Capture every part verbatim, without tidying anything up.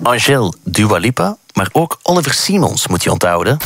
Angèle, Dua Lipa, maar ook Oliver Simons moet je onthouden.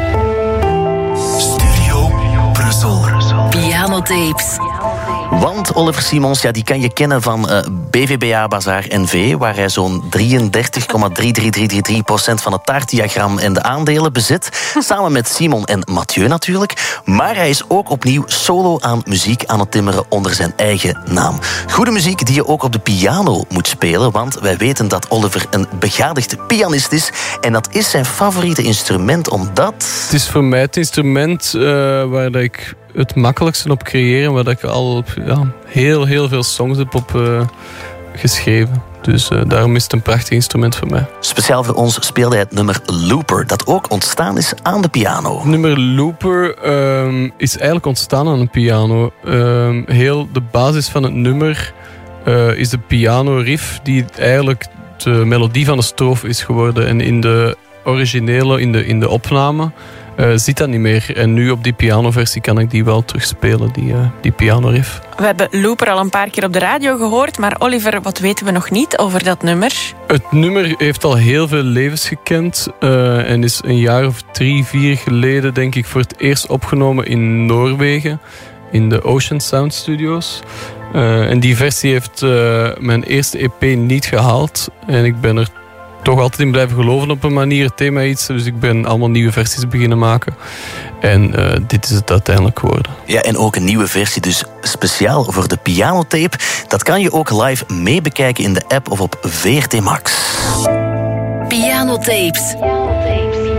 Studio Brussel. Pianotapes. Want Oliver Simons, ja, die kan je kennen van uh, B V B A Bazaar N V... waar hij zo'n drieëndertig komma drie drie drie drie drie procent van het taartdiagram en de aandelen bezit. Samen met Simon en Mathieu natuurlijk. Maar hij is ook opnieuw solo aan muziek aan het timmeren onder zijn eigen naam. Goede muziek die je ook op de piano moet spelen... want wij weten dat Oliver een begadigde pianist is... en dat is zijn favoriete instrument, omdat... Het is voor mij het instrument uh, waar dat ik... het makkelijkste op creëren, waar ik al op, ja, heel, heel veel songs heb op uh, geschreven. Dus uh, daarom is het een prachtig instrument voor mij. Speciaal voor ons speelde hij het nummer Looper, dat ook ontstaan is aan de piano. Het nummer Looper um, is eigenlijk ontstaan aan een piano. Um, heel de basis van het nummer uh, is de piano-riff, die eigenlijk de melodie van de strofe is geworden. En in de originele, in de, in de opname... Uh, zit dat niet meer. En nu op die pianoversie kan ik die wel terugspelen, die, uh, die pianoriff. We hebben Looper al een paar keer op de radio gehoord, maar Oliver, wat weten we nog niet over dat nummer? Het nummer heeft al heel veel levens gekend uh, en is een jaar of drie, vier geleden, denk ik, voor het eerst opgenomen in Noorwegen, in de Ocean Sound Studios. Uh, en die versie heeft uh, mijn eerste E P niet gehaald. En ik ben er toch altijd in blijven geloven op een manier, het thema iets. Dus ik ben allemaal nieuwe versies beginnen maken. En uh, dit is het uiteindelijk geworden. Ja, en ook een nieuwe versie, dus speciaal voor de pianotape. Dat kan je ook live meebekijken in de app of op V R T Max. Pianotapes.